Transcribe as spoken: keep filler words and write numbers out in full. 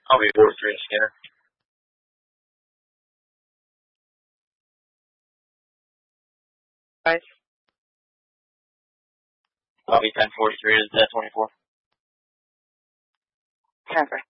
I'll be four three Skinner. Five. I'll be ten four three is that twenty-four. Never.